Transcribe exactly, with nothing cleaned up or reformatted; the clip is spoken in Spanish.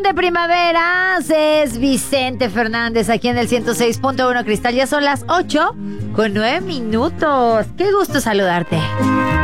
Son de primaveras, es Vicente Fernández aquí en el ciento seis punto uno Cristal. Ya son las ocho con nueve minutos. Qué gusto saludarte.